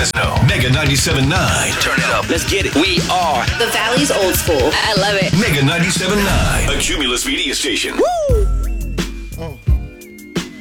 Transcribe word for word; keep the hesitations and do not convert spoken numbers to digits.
Fresno. Mega ninety-seven point nine. Turn it up. Let's get it. We are the Valley's old school. I love it. Mega ninety-seven point nine. A Cumulus media station. Woo!